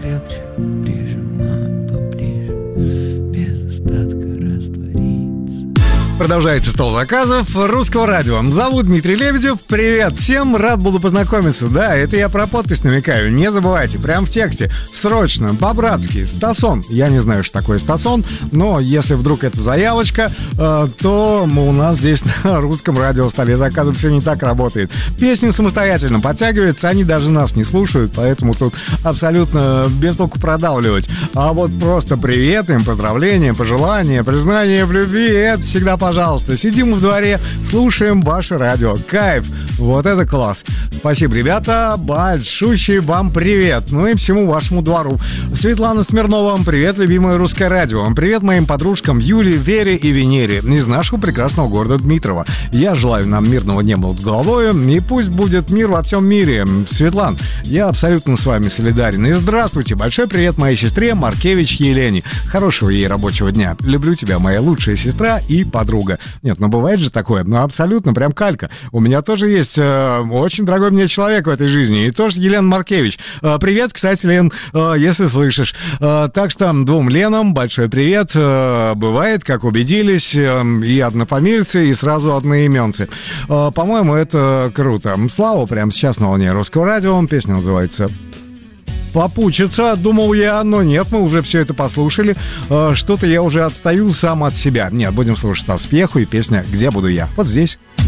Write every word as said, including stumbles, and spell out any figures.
покрепче прижимать поближе, без остатка раствориться. Продолжается стол заказов Русского радио. Зовут Дмитрий Лебедев. Привет всем, рад буду познакомиться. Да, это я про подпись намекаю. Не забывайте, прям в тексте. Срочно, по-братски, Стасон. Я не знаю, что такое Стасон, но если вдруг это заявочка, э, то у нас здесь на Русском радио в столе заказов все не так работает. Песни самостоятельно подтягиваются, они даже нас не слушают, поэтому тут абсолютно без толку продавливать. А вот просто привет им, поздравления, пожелания, признание в любви, это всегда пожалуйста. Сидим в дворе, слушаем ваше радио. Кайф. Вот это класс. Спасибо, ребята. Большущий вам привет. Ну и всему вашему двору. Светлана Смирнова. Привет, любимое Русское радио. Привет моим подружкам Юле, Вере и Венере из нашего прекрасного города Дмитрово. Я желаю нам мирного неба над головой. И пусть будет мир во всем мире. Светлан, я абсолютно с вами солидарен. И здравствуйте. Большой привет моей сестре Маркевич Елене. Хорошего ей рабочего дня. Люблю тебя, моя лучшая сестра и подруга. Нет, ну бывает же такое. Ну абсолютно, прям калька. У меня тоже есть э, очень дорогой мне человек в этой жизни. И тоже Елена Маркевич. Э, привет, кстати, Лен, э, если слышишь. Э, так что двум Ленам большой привет. Э, бывает, как убедились, э, и однофамильцы, и сразу одноименцы. Э, по-моему, это круто. Слава прямо сейчас на волне Русского радио. Песня называется «Попучиться», думал я, но нет, мы уже все это послушали. Э, что-то я уже отстаю сам от себя. Нет, будем слушать Стас Пьеху и песня «Где буду я?» Вот здесь.